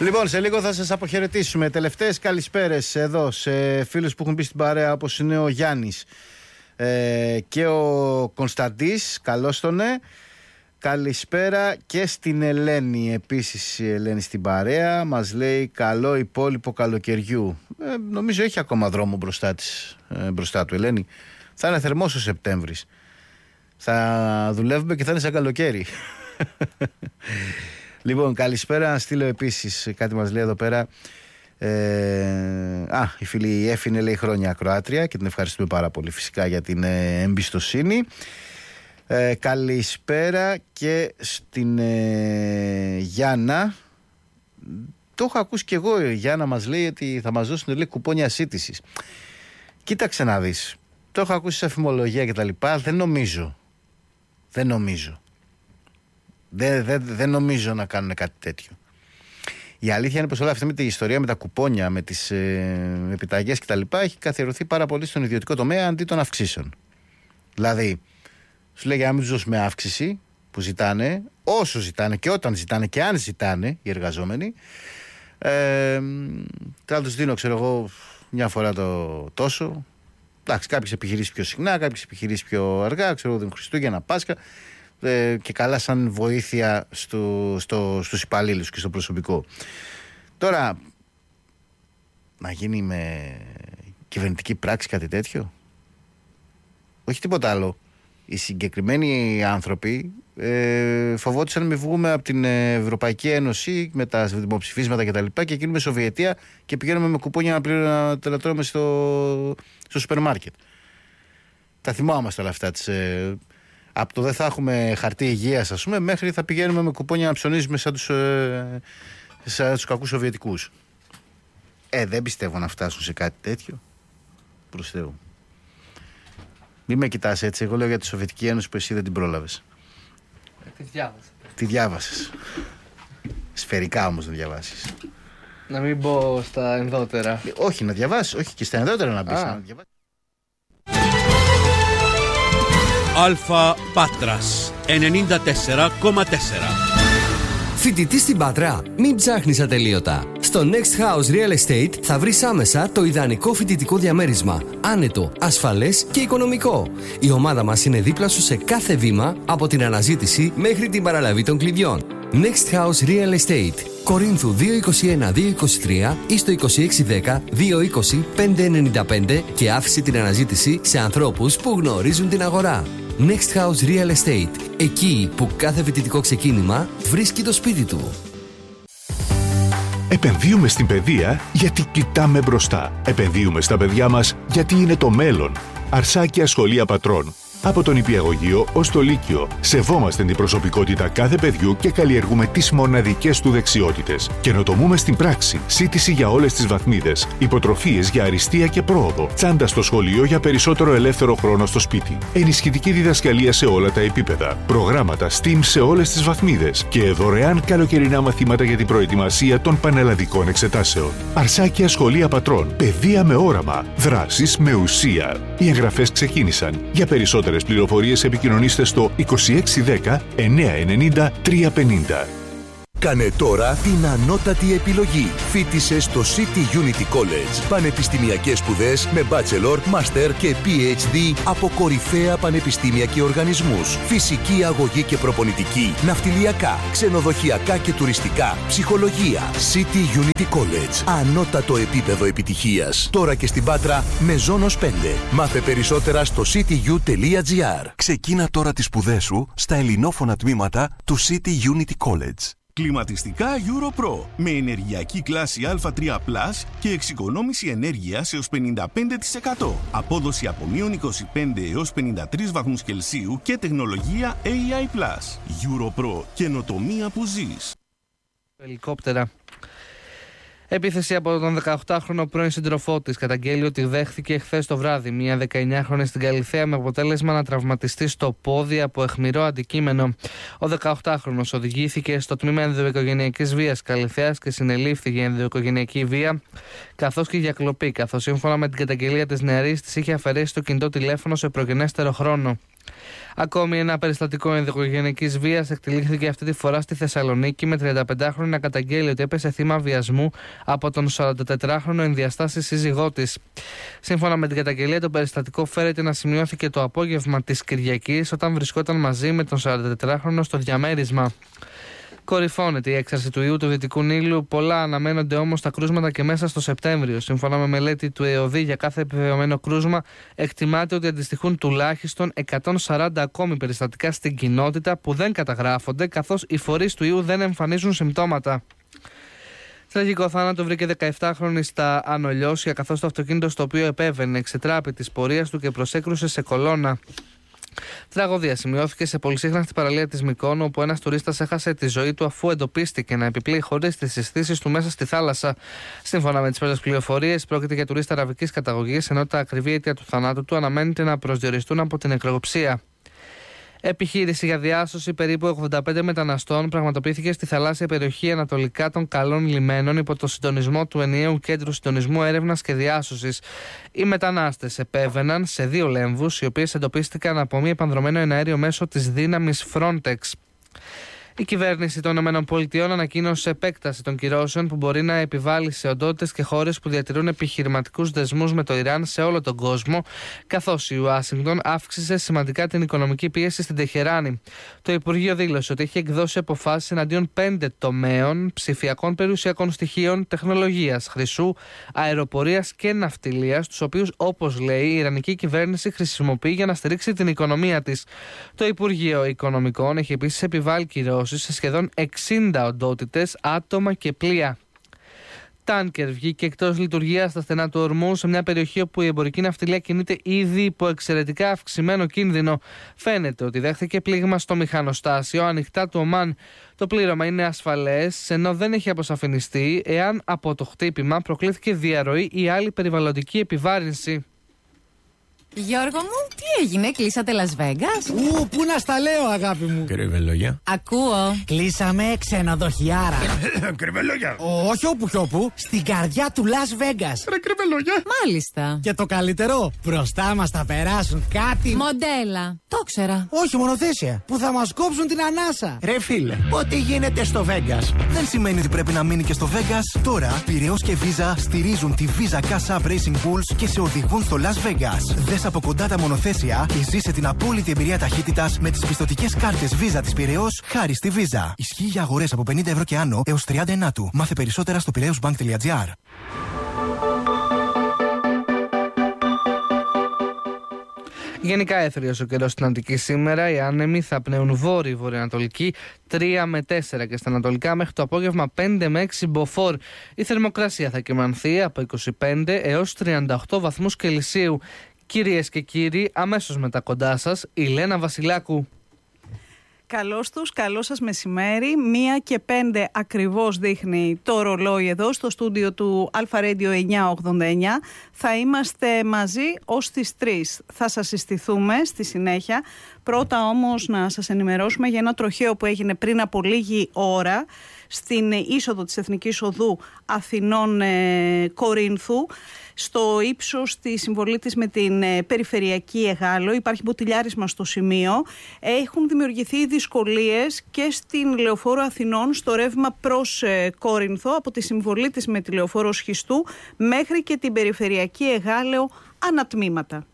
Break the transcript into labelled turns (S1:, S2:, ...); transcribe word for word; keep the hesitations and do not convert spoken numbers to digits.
S1: Λοιπόν, σε λίγο θα σας αποχαιρετήσουμε. Τελευταίες καλησπέρες εδώ σε φίλους που έχουν μπει στην παρέα, όπως είναι ο Γιάννης ε, και ο Κωνσταντής. Καλώς τον ναι. Καλησπέρα και στην Ελένη. Επίσης η Ελένη στην παρέα μας λέει καλό υπόλοιπο καλοκαιριού. ε, Νομίζω έχει ακόμα δρόμο μπροστά, της, ε, μπροστά του Ελένη. Θα είναι θερμός ο Σεπτέμβρης. Θα δουλεύουμε και θα είναι σαν καλοκαίρι. Λοιπόν, καλησπέρα. Να στείλω επίσης κάτι μας λέει εδώ πέρα. Ε, α, η φίλη η Εφη είναι, λέει, χρόνια ακροάτρια και την ευχαριστούμε πάρα πολύ φυσικά για την ε, εμπιστοσύνη. Ε, καλησπέρα και στην ε, Γιάννα. Το έχω ακούσει και εγώ. Η Γιάννα μας λέει ότι θα μας δώσουν, λέει, κουπόνια σύντησης. Κοίταξε να δεις. Το έχω ακούσει σε φημολογία και τα λοιπά. Δεν νομίζω. Δεν νομίζω. Δεν, δεν, δεν νομίζω να κάνουν κάτι τέτοιο. Η αλήθεια είναι πως όλα αυτή με τη ιστορία με τα κουπόνια, με τις ε, επιταγές κτλ. Έχει καθιερωθεί πάρα πολύ στον ιδιωτικό τομέα αντί των αυξήσεων. Δηλαδή, σου λέει για να μην τους δώσουμε αύξηση που ζητάνε, όσο ζητάνε και όταν ζητάνε και αν ζητάνε οι εργαζόμενοι, ε, θα τους δίνω, ξέρω εγώ, μια φορά το τόσο. Εντάξει, κάποιες επιχειρήσεις πιο συχνά, κάποιες επιχειρήσεις πιο αργά, ξέρω εγώ, Χριστούγεννα, Πάσχα. Και καλά σαν βοήθεια στο, στο, στους υπαλλήλους και στο προσωπικό. Τώρα, να γίνει με κυβερνητική πράξη κάτι τέτοιο? Όχι τίποτα άλλο. Οι συγκεκριμένοι άνθρωποι ε, φοβόντουσαν να μην βγούμε από την Ευρωπαϊκή Ένωση με τα δημοψηφίσματα κτλ. Και, και γίνουμε Σοβιετία και πηγαίνουμε με κουπόνια να, να τελετρώμε στο, στο σούπερ μάρκετ. Τα θυμάμαστε όλα αυτά τις... Ε, από το δεν θα έχουμε χαρτί υγείας, ας πούμε, μέχρι θα πηγαίνουμε με κουπόνια να ψωνίζουμε σαν τους, ε, σαν τους κακούς Σοβιετικούς. Ε, δεν πιστεύω να φτάσουν σε κάτι τέτοιο. Προς Θεού. Μην με κοιτάς έτσι. Εγώ λέω για τη Σοβιετική Ένωση που εσύ δεν την πρόλαβες.
S2: Ε, τη διάβασα.
S1: Τη διάβασες. Σφαιρικά όμως να διαβάσεις.
S2: Να μην μπω στα ενδότερα.
S1: Ε, όχι, να διαβάσεις. Όχι και στα ενδότερα να μπεις. Να διαβάσεις.
S3: Αλφα Πάτρας ενενήντα τέσσερα κόμμα τέσσερα.
S4: Φοιτητή στην Πάτρα, μην ψάχνεις ατελείωτα. Στο Next House Real Estate θα βρεις άμεσα το ιδανικό φοιτητικό διαμέρισμα. Άνετο, ασφαλές και οικονομικό. Η ομάδα μας είναι δίπλα σου σε κάθε βήμα, από την αναζήτηση μέχρι την παραλαβή των κλειδιών. Next House Real Estate. Κορίνθου δύο είκοσι ένα δύο είκοσι τρία ή στο είκοσι έξι δέκα δύο είκοσι πέντε ενενήντα πέντε και άφησε την αναζήτηση σε ανθρώπους που γνωρίζουν την αγορά. Next House Real Estate. Εκεί που κάθε φοιτητικό ξεκίνημα βρίσκει το σπίτι του.
S5: Επενδύουμε στην παιδεία γιατί κοιτάμε μπροστά. Επενδύουμε στα παιδιά μας γιατί είναι το μέλλον. Αρσάκια Σχολεία Πατρών. Από τον Νηπιαγωγείο ως το Λύκειο, σεβόμαστε την προσωπικότητα κάθε παιδιού και καλλιεργούμε τις μοναδικές του δεξιότητες. Καινοτομούμε στην πράξη, σύντηση για όλες τις βαθμίδες, υποτροφίες για αριστεία και πρόοδο, τσάντα στο σχολείο για περισσότερο ελεύθερο χρόνο στο σπίτι, ενισχυτική διδασκαλία σε όλα τα επίπεδα, προγράμματα STEAM σε όλες τις βαθμίδες και δωρεάν καλοκαιρινά μαθήματα για την προετοιμασία των πανελλαδικών εξετάσεων. Αρσάκια Σχολεία Πατρών, παιδεία με όραμα, δράσεις με ουσία. Οι εγγραφές ξεκίνησαν. Για περισσότερες πληροφορίες επικοινωνήστε στο είκοσι έξι δέκα εννιακόσια ενενήντα τριακόσια πενήντα.
S6: Κάνε τώρα την ανώτατη επιλογή. Φοίτησε στο City Unity College. Πανεπιστημιακές σπουδές με bachelor, master και πι έιτς ντι από κορυφαία πανεπιστήμια και οργανισμούς. Φυσική αγωγή και προπονητική, ναυτιλιακά, ξενοδοχειακά και τουριστικά, ψυχολογία. City Unity College. Ανώτατο επίπεδο επιτυχίας. Τώρα και στην Πάτρα με Ζώνος πέντε. Μάθε περισσότερα στο cityU τελεία gr. Ξεκίνα τώρα τις σπουδές σου στα ελληνόφωνα τμήματα του City Unity College.
S7: Κλιματιστικά EuroPro με ενεργειακή κλάση Α τρία Plus και εξοικονόμηση ενέργειας έως πενήντα πέντε τοις εκατό. Απόδοση από μείον είκοσι πέντε έως πενήντα τρεις βαθμούς Κελσίου και τεχνολογία έι άι Plus. EuroPro. Καινοτομία που ζεις.
S2: Ελικόπτερα. Επίθεση από τον δεκαοκτάχρονο πρώην σύντροφό της. Καταγγέλει ότι δέχθηκε χθες το βράδυ μια δεκαεννιάχρονη στην Καλιθέα με αποτέλεσμα να τραυματιστεί στο πόδι από αιχμηρό αντικείμενο. Ο δεκαοκτάχρονος οδηγήθηκε στο τμήμα ενδοοικογενειακής βίας Καλιθέας και συνελήφθη για ενδοοικογενειακή βία καθώς και για κλοπή. Καθώς σύμφωνα με την καταγγελία της νεαρής της είχε αφαιρέσει το κινητό τηλέφωνο σε προγενέστερο χρόνο. Ακόμη ένα περιστατικό ενδοοικογενειακής βίας εκτελήχθηκε αυτή τη φορά στη Θεσσαλονίκη, με τριανταπεντάχρονη να καταγγέλει ότι έπεσε θύμα βιασμού από τον σαραντατετράχρονο ενδιαστάση σύζυγό της. Σύμφωνα με την καταγγελία, το περιστατικό φέρεται να σημειώθηκε το απόγευμα της Κυριακής, όταν βρισκόταν μαζί με τον σαραντατετράχρονο στο διαμέρισμα. Κορυφώνεται η έξαρση του ιού του Δυτικού Νείλου. Πολλά αναμένονται όμως τα κρούσματα και μέσα στο Σεπτέμβριο. Σύμφωνα με μελέτη του ΕΟΔΗ, για κάθε επιβεβαιωμένο κρούσμα εκτιμάται ότι αντιστοιχούν τουλάχιστον εκατόν σαράντα ακόμη περιστατικά στην κοινότητα που δεν καταγράφονται, καθώς οι φορείς του ιού δεν εμφανίζουν συμπτώματα. Τραγικό θάνατο βρήκε δεκαεπτάχρονη στα Ανολιώσια, καθώς το αυτοκίνητο στο οποίο επέβαινε εξετράπη της πορείας του και προσέκρουσε σε κολόνα. Τραγωδία σημειώθηκε σε πολυσύχναστη παραλία της Μυκόνου, όπου ένας τουρίστας έχασε τη ζωή του αφού εντοπίστηκε να επιπλέει χωρίς τις αισθήσεις του μέσα στη θάλασσα. Σύμφωνα με τις πρώτες πληροφορίες, πρόκειται για τουρίστα αραβικής καταγωγής, ενώ τα ακριβή αίτια του θανάτου του αναμένεται να προσδιοριστούν από την νεκροψία. Επιχείρηση για διάσωση περίπου ογδόντα πέντε μεταναστών πραγματοποιήθηκε στη θαλάσσια περιοχή ανατολικά των Καλών Λιμένων υπό το συντονισμό του Ενιαίου Κέντρου Συντονισμού Έρευνας και Διάσωσης. Οι μετανάστες επέβαιναν σε δύο λέμβους, οι οποίες εντοπίστηκαν από μη επανδρωμένο εναέριο μέσο της δύναμης Frontex. Η κυβέρνηση των ΗΠΑ ανακοίνωσε επέκταση των κυρώσεων που μπορεί να επιβάλλει σε οντότητες και χώρες που διατηρούν επιχειρηματικούς δεσμούς με το Ιράν σε όλο τον κόσμο, καθώς η Ουάσιγκτον αύξησε σημαντικά την οικονομική πίεση στην Τεχεράνη. Το Υπουργείο δήλωσε ότι έχει εκδώσει αποφάσεις εναντίον πέντε τομέων ψηφιακών περιουσιακών στοιχείων, τεχνολογίας, χρυσού, αεροπορίας και ναυτιλίας, τους οποίους, όπως λέει, η Ιρανική κυβέρνηση χρησιμοποιεί για να στηρίξει την οικονομία της. Το Υπουργείο Οικονομικών έχει επίσης επιβάλει κυρώσεις σε σχεδόν εξήντα οντότητες, άτομα και πλοία. Τάνκερ βγήκε εκτός λειτουργίας στα στενά του Ορμού, σε μια περιοχή όπου η εμπορική ναυτιλία κινείται ήδη υπό εξαιρετικά αυξημένο κίνδυνο. Φαίνεται ότι δέχθηκε πλήγμα στο μηχανοστάσιο ανοιχτά του Ομάν. Το πλήρωμα είναι ασφαλές, ενώ δεν έχει αποσαφινιστεί εάν από το χτύπημα προκλήθηκε διαρροή ή άλλη περιβαλλοντική επιβάρυνση.
S8: Γιώργο μου, τι έγινε, κλείσατε Las Vegas?
S9: Ου, πού να στα λέω, αγάπη μου.
S10: Κρυβελόγια.
S8: Ακούω.
S9: Κλείσαμε ξενοδοχιάρα.
S10: Κρυβελόγια.
S9: Όχι όπου κι όπου, στην καρδιά του Las Vegas.
S10: Ρε κρυβελόγια.
S8: Μάλιστα.
S9: Και το καλύτερο, μπροστά μας θα περάσουν κάτι.
S8: Μοντέλα. Το ξέρα.
S9: Όχι, μονοθέσια. Που θα μας κόψουν την ανάσα.
S10: Ρε φίλε, ό,τι γίνεται στο Vegas
S11: δεν σημαίνει ότι πρέπει να μείνει και στο Vegas. Τώρα, Πειραιώς και Visa στηρίζουν τη Visa Cash App Racing Bulls και σε οδηγούν στο Las Vegas. Δες από κοντά τα μονοθέσια και ζήσε την απόλυτη εμπειρία ταχύτητας με τις πιστωτικές κάρτες Visa της Πειραιώς χάρη στη Visa. Ισχύει για αγορές από πενήντα ευρώ και άνω έως τριάντα ενάτου. Μάθε περισσότερα στο πειραιώσbank τελεία τζι άρ.
S2: Γενικά έθριος ο καιρός στην Αττική σήμερα. Οι άνεμοι θα πνέουν βόρειο-βορειοανατολική τρία με τέσσερα και στα ανατολικά μέχρι το απόγευμα πέντε με έξι μποφόρ. Η θερμοκρασία θα κυμανθεί από είκοσι πέντε έως τριάντα οκτώ βαθμούς Κελσίου. Κυρίες και κύριοι, αμέσως μετά κοντά σας η Λένα Βασιλάκου.
S12: Καλώς τους, καλό σας μεσημέρι. Μία και πέντε ακριβώς δείχνει το ρολόι εδώ στο στούντιο του Αλφα Radio εννιακόσια ογδόντα εννιά. Θα είμαστε μαζί ως τις τρεις. Θα σας συστηθούμε στη συνέχεια. Πρώτα όμως να σας ενημερώσουμε για ένα τροχαίο που έγινε πριν από λίγη ώρα στην είσοδο της Εθνικής Οδού Αθηνών ε, Κορίνθου, στο ύψος τη συμβολή της με την ε, περιφερειακή Εγάλο. Υπάρχει μποτιλιάρισμα στο σημείο. Έχουν δημιουργηθεί δυσκολίες και στην Λεωφόρο Αθηνών στο ρεύμα προς ε, Κόρινθο, από τη συμβολή της με τη Λεωφόρο Σχιστού μέχρι και την περιφερειακή Εγάλεο ανατμήματα.